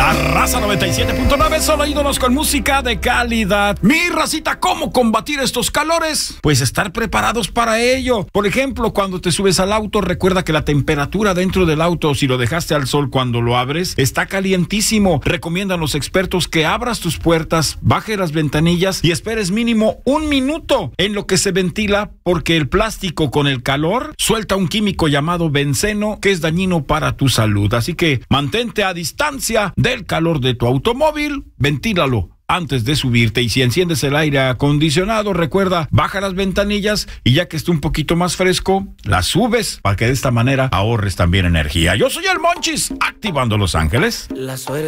La Raza 97.9, solo ídolos con música de calidad. Mi racita, ¿cómo combatir estos calores? Pues estar preparados para ello. Por ejemplo, cuando te subes al auto, recuerda que la temperatura dentro del auto, si lo dejaste al sol cuando lo abres, está calientísimo. Recomiendan los expertos que abras tus puertas, bajes las ventanillas y esperes mínimo 1 minuto en lo que se ventila, porque el plástico con el calor suelta un químico llamado benceno que es dañino para tu salud. Así que mantente a distancia del calor de tu automóvil, ventílalo antes de subirte, y si enciendes el aire acondicionado, recuerda, baja las ventanillas y ya que esté un poquito más fresco, las subes para que de esta manera ahorres también energía. Yo soy el Monchis, activando Los Ángeles. La suerte